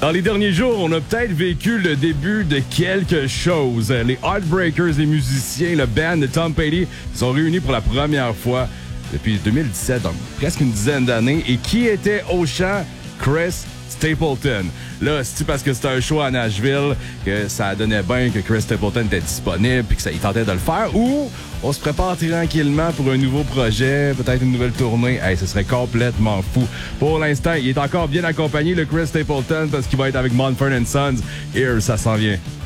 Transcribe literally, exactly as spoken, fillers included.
Dans les derniers jours, on a peut-être vécu le début de quelque chose. Les Heartbreakers, les musiciens, le band de Tom Petty sont réunis pour la première fois depuis deux mille dix-sept, donc presque une dizaine d'années. Et qui était au chant? Chris Stapleton. Là, c'est-tu parce que c'était un show à Nashville que ça donnait bien que Chris Stapleton était disponible et que ça il tentait de le faire, ou on se prépare tranquillement pour un nouveau projet, peut-être une nouvelle tournée? Hey, ce serait complètement fou. Pour l'instant, il est encore bien accompagné, le Chris Stapleton, parce qu'il va être avec Mumford and Sons. Here, ça s'en vient.